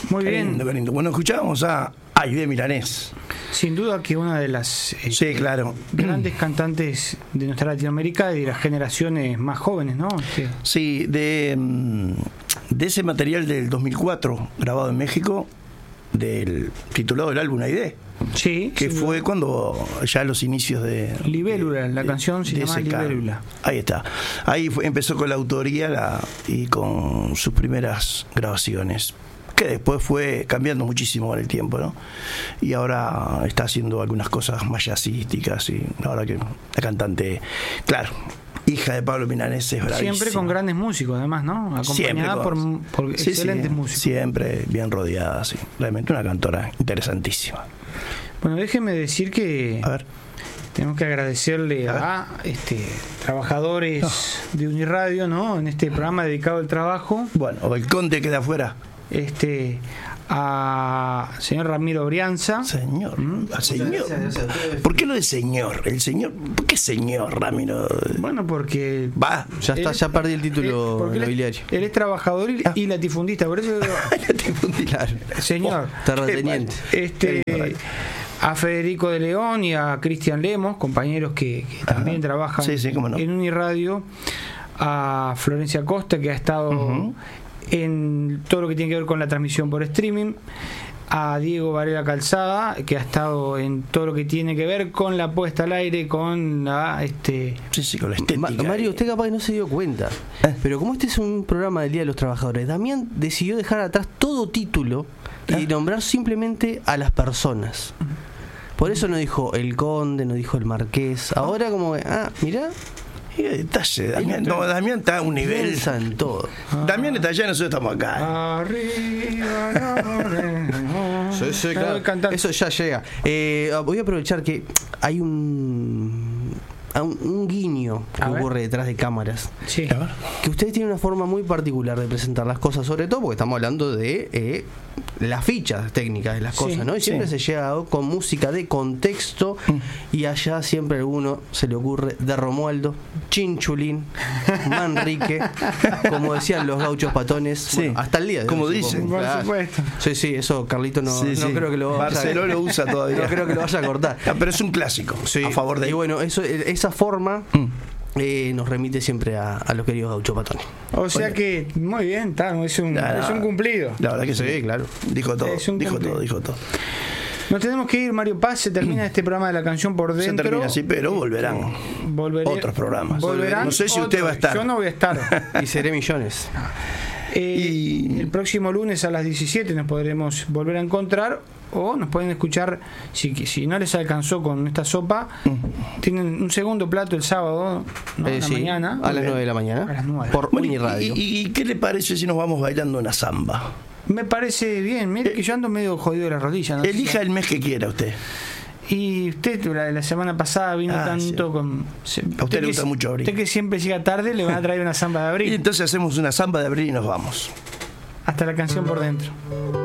Muy bien. Lindo, qué lindo. Bueno, escuchábamos a Aide Milanés. Sin duda que una de las Sí, claro. grandes cantantes de nuestra Latinoamérica y de las generaciones más jóvenes, ¿no? Sí, de ese material del 2004, grabado en México, titulado el álbum Aide. Sí, que fue cuando ya los inicios de Libélula, la canción se llama Libélula. Ahí está. Ahí empezó con la autoría y con sus primeras grabaciones, que después fue cambiando muchísimo con el tiempo, ¿no? Y ahora está haciendo algunas cosas más jazzísticas, y ahora que la cantante, claro, hija de Pablo Milanés, es bravísima. Siempre con grandes músicos, además, ¿no? Acompañada por excelentes músicos. Siempre bien rodeada, sí. Realmente una cantora interesantísima. Bueno, déjeme decir que tenemos que agradecerle a trabajadores de Uniradio, ¿no? En este programa dedicado al trabajo. Bueno, el conde queda afuera. A señor Ramiro Brianza. Señor. ¿Por qué lo de señor? El señor. ¿Por qué señor Ramiro? Bueno, porque ya perdí el título nobiliario. Él es trabajador y latifundista, por eso claro. Señor. Terrateniente. A Federico de León y a Cristian Lemos, compañeros que también trabajan en Uniradio, a Florencia Costa, que ha estado en todo lo que tiene que ver con la transmisión por streaming, a Diego Varela Calzada, que ha estado en todo lo que tiene que ver con la puesta al aire, con la con la estética. Mario, usted capaz que no se dio cuenta, pero como este es un programa del Día de los Trabajadores, Damián decidió dejar atrás todo título y nombrar simplemente a las personas. Por eso no dijo el conde, no dijo el marqués. Ahora como mirá. Detalle, Damián. No, Damián está a un nivel. Piensa en todo. Damián está allá, nosotros estamos acá. Arriba, sí, claro. Eso ya llega. Voy a aprovechar que hay un guiño que ocurre detrás de cámaras. Sí. Que ustedes tienen una forma muy particular de presentar las cosas, sobre todo porque estamos hablando de las fichas técnicas de las cosas, ¿no? Y siempre se llega con música de contexto, y allá siempre a alguno se le ocurre de Romualdo, Chinchulín, Manrique, como decían los gauchos patones, bueno, hasta el día de como hoy, dicen. Por supuesto. Sí, eso Carlito no creo que lo Barceló lo usa todavía. No creo que lo vaya a cortar. Pero es un clásico, a favor de él. Y bueno, esa forma nos remite siempre a los queridos gauchos patones. O sea que, muy bien, es un cumplido. La verdad que sí, claro. Dijo todo. Dijo todo. Nos tenemos que ir, Mario Paz. Se termina este programa de La Canción por Dentro. Se termina así, pero volverán otros programas. No sé si usted va a estar. Yo no voy a estar. Y seré millones. Y el próximo lunes a las 17 nos podremos volver a encontrar, o nos pueden escuchar si no les alcanzó con esta sopa. Tienen un segundo plato el sábado, ¿no? En la mañana, a las 9 de la mañana, a las 9. por Uniradio. ¿Y qué le parece si nos vamos bailando una samba? Me parece bien. Mire que yo ando medio jodido de la rodilla, ¿no? Elija el mes que quiera usted. Y usted la semana pasada vino tanto con... A usted le gusta mucho abril. Usted que siempre llega tarde, le van a traer una samba de abril. Y entonces hacemos una samba de abril y nos vamos. Hasta La Canción por Dentro.